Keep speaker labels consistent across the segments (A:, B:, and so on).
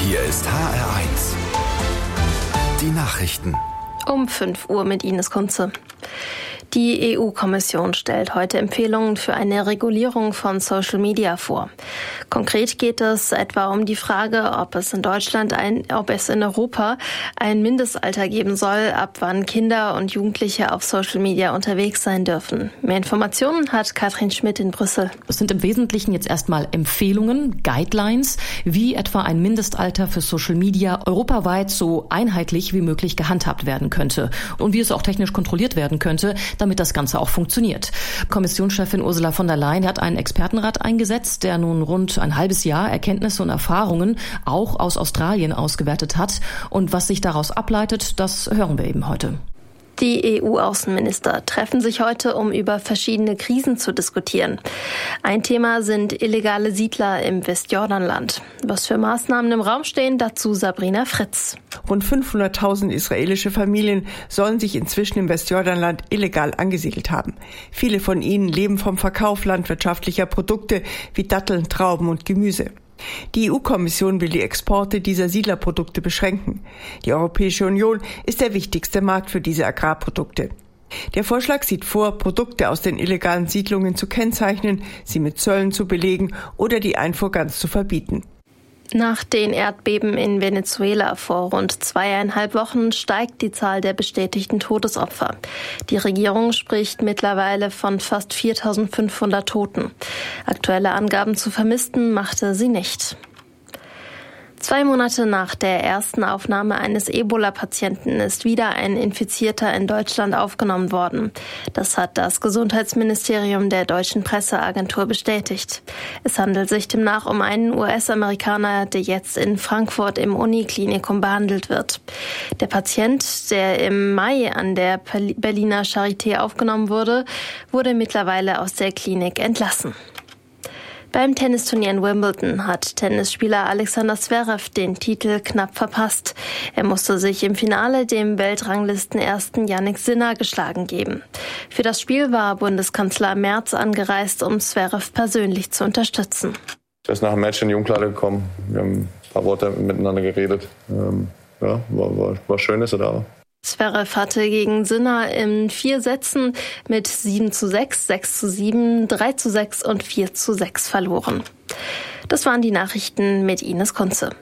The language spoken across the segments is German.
A: Hier ist HR1. Die Nachrichten.
B: Um 5 Uhr mit Ines Kunze. Die EU-Kommission stellt heute Empfehlungen für eine Regulierung von Social Media vor. Konkret geht es etwa um die Frage, ob es in Europa ein Mindestalter geben soll, ab wann Kinder und Jugendliche auf Social Media unterwegs sein dürfen. Mehr Informationen hat Katrin Schmidt in Brüssel.
C: Es sind im Wesentlichen jetzt erstmal Empfehlungen, Guidelines, wie etwa ein Mindestalter für Social Media europaweit so einheitlich wie möglich gehandhabt werden könnte und wie es auch technisch kontrolliert werden könnte, damit das Ganze auch funktioniert. Kommissionschefin Ursula von der Leyen hat einen Expertenrat eingesetzt, der nun rund ein halbes Jahr Erkenntnisse und Erfahrungen auch aus Australien ausgewertet hat. Und was sich daraus ableitet, das hören wir eben heute.
B: Die EU-Außenminister treffen sich heute, um über verschiedene Krisen zu diskutieren. Ein Thema sind illegale Siedler im Westjordanland. Was für Maßnahmen im Raum stehen, dazu Sabrina Fritz.
D: Rund 500.000 israelische Familien sollen sich inzwischen im Westjordanland illegal angesiedelt haben. Viele von ihnen leben vom Verkauf landwirtschaftlicher Produkte wie Datteln, Trauben und Gemüse. Die EU-Kommission will die Exporte dieser Siedlerprodukte beschränken. Die Europäische Union ist der wichtigste Markt für diese Agrarprodukte. Der Vorschlag sieht vor, Produkte aus den illegalen Siedlungen zu kennzeichnen, sie mit Zöllen zu belegen oder die Einfuhr ganz zu verbieten.
B: Nach den Erdbeben in Venezuela vor rund 2,5 Wochen steigt die Zahl der bestätigten Todesopfer. Die Regierung spricht mittlerweile von fast 4.500 Toten. Aktuelle Angaben zu Vermissten machte sie nicht. 2 Monate nach der ersten Aufnahme eines Ebola-Patienten ist wieder ein Infizierter in Deutschland aufgenommen worden. Das hat das Gesundheitsministerium der deutschen Presseagentur bestätigt. Es handelt sich demnach um einen US-Amerikaner, der jetzt in Frankfurt im Uniklinikum behandelt wird. Der Patient, der im Mai an der Berliner Charité aufgenommen wurde, wurde mittlerweile aus der Klinik entlassen. Beim Tennisturnier in Wimbledon hat Tennisspieler Alexander Zverev den Titel knapp verpasst. Er musste sich im Finale dem Weltranglistenersten Jannik Sinner geschlagen geben. Für das Spiel war Bundeskanzler Merz angereist, um Zverev persönlich zu unterstützen.
E: Er ist nach dem Match in die Umkleide gekommen. Wir haben ein paar Worte miteinander geredet. War schön, dass er da war.
B: Zverev hatte gegen Sinner in 4 Sätzen mit 7:6, 6:7, 3:6 und 4:6 verloren. Das waren die Nachrichten mit Ines Kunze.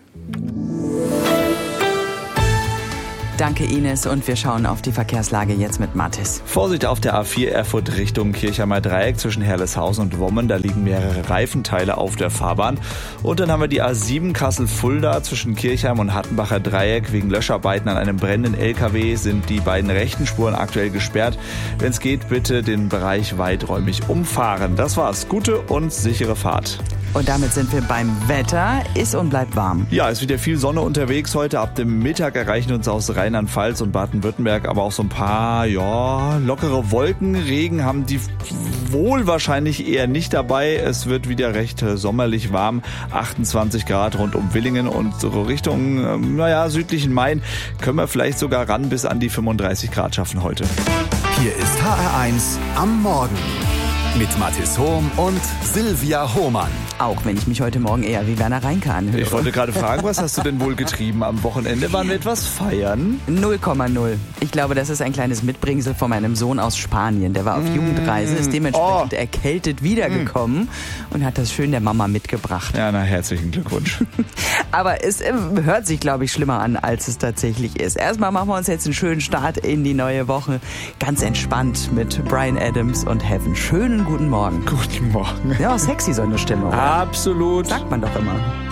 F: Danke Ines und wir schauen auf die Verkehrslage jetzt mit Mathis.
G: Vorsicht auf der A4 Erfurt Richtung Kirchheimer Dreieck zwischen Herleshausen und Wommen. Da liegen mehrere Reifenteile auf der Fahrbahn. Und dann haben wir die A7 Kassel-Fulda zwischen Kirchheim und Hattenbacher Dreieck. Wegen Löscharbeiten an einem brennenden LKW sind die beiden rechten Spuren aktuell gesperrt. Wenn es geht, bitte den Bereich weiträumig umfahren. Das war's. Gute und sichere Fahrt.
F: Und damit sind wir beim Wetter. Ist und bleibt warm.
G: Ja, ist wieder viel Sonne unterwegs heute. Ab dem Mittag erreichen uns aus Rheinland-Pfalz und Baden-Württemberg aber auch so ein paar, lockere Wolken. Regen haben die wohl wahrscheinlich eher nicht dabei. Es wird wieder recht sommerlich warm. 28 Grad rund um Villingen und so Richtung, südlichen Main können wir vielleicht sogar ran bis an die 35 Grad schaffen heute.
A: Hier ist HR1 am Morgen. Mit Mathis Hohm und Silvia Hohmann.
F: Auch wenn ich mich heute Morgen eher wie Werner Reinke anhöre.
G: Ich wollte gerade fragen, was hast du denn wohl getrieben am Wochenende? Waren wir etwas feiern?
F: 0,0. Ich glaube, das ist ein kleines Mitbringsel von meinem Sohn aus Spanien. Der war auf Jugendreise, ist dementsprechend erkältet wiedergekommen und hat das schön der Mama mitgebracht.
G: Ja, herzlichen Glückwunsch.
F: Aber es hört sich, glaube ich, schlimmer an, als es tatsächlich ist. Erstmal machen wir uns jetzt einen schönen Start in die neue Woche. Ganz entspannt mit Bryan Adams und Heaven. Schönen guten Morgen.
G: Guten Morgen.
F: Ja, sexy so eine Stimme, oder?
G: Absolut.
F: Sagt man doch immer.